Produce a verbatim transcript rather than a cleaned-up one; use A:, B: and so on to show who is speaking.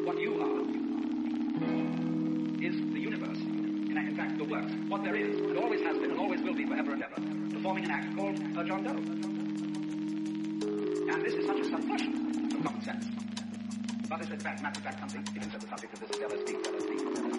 A: what you are is the universe, in, in fact, the works, what there is, and always has been, and always will be forever and ever, performing an act called a John Doe. And this is such a subversion of common sense. But it's in fact, matter of fact, something, even so the subject of this is L S D, L S D, L S D.